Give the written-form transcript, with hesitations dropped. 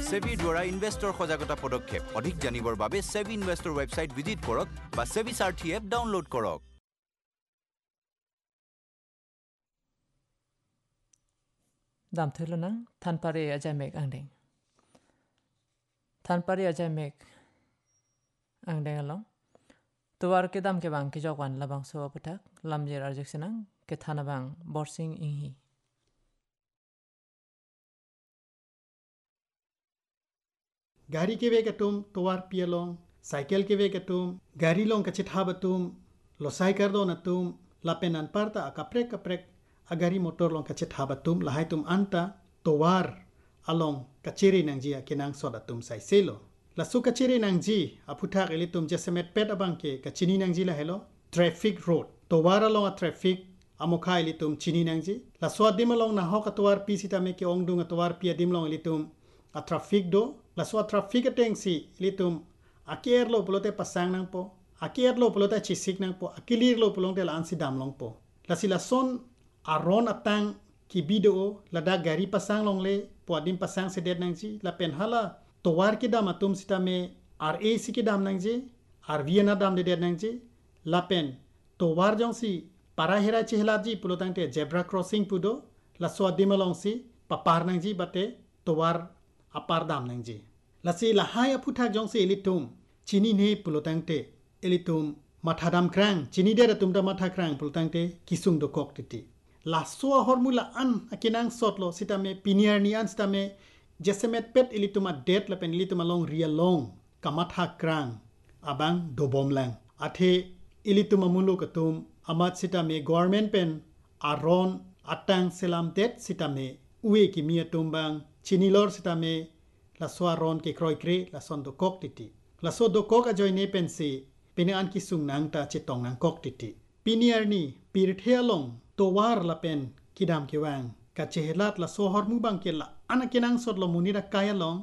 সেবি দ্বাৰা ইনভেষ্টৰ সজাগতা পদক্ষেপ অধিক জানিবৰ বাবে সেবি ইনভেষ্টৰ ৱেবছাইট ভিজিট কৰক বা সেবি সাৰথি এপ ডাউনলোড কৰক দাম থৈলো না থানপাৰে আজামেক আংদেং থানপাৰে আজামেক आंदें along tuar ke dam ke bang ke jokwan labang so patak lamjer arjek senang ke thana bang borsing inghi गाड़ी के वे कटुम तुवार पियलों साइकिल के वे कटुम गाड़ी लों कचिठा बतुम लोसाई कर दो नतुम लापेनन परता कपरेक कपरेक अगारी मोटर लों कचिठा बतुम लहाई तुम अंता Tushar along kaciri nang jia kinang soda tum sai selo lasu kaciri nang ji aputhak eli tum jesemet pet abang ke kachini nang ji la hello traffic road tuwar along a traffic amokha eli tum chini nang ji lasu adim along na ho katuwar pi sita me ke ongdung atuwar pi adim long eli tum a traffic do lasu a traffic ateng si eli tum akier lo pulote pasang nang po akier lo pulote chisik nang po akilir lo pulong te la ansi dam long po lasi lason aron atang ki video lada gari pasang long le po adim pasang sedet nang ji la pen hala towar ki dam atum sita me RAC ki dam nang ji RV na dam de nang ji la pen towar jong si para hera chehla ji pulotang te zebra crossing pudo la so adim long si papar nang ji bate towar apar dam nang ji la si la haya puthak jong si elitum chini ne pulotang te elitum mathadam krang chini de tum da matha krang pulotang te kisung do kok titi la so hormula an akinang sotlo sitame pinier ni an sitame jesemet pet ilituma det la pen ilituma long ria long kamatha krang abang dobom lang athe ilituma mulu katum amat sitame government pen aron atang selam det sitame uwe ki mia tumbang chinilor sitame la so aron ke kroi kre la son do kok titi la so do kok ajoy ne pen se pen an ki sung nang ta chitong nang kok titi pinier ni pirthea long towar la pen kidam kiwang ka chehelat la sohor mu bang ke la anakinang sot lo munira kaya long